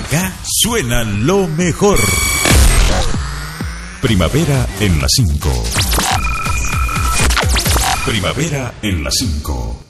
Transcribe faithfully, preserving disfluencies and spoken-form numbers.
Acá suena lo mejor. Primavera en la cinco. Primavera en la cinco.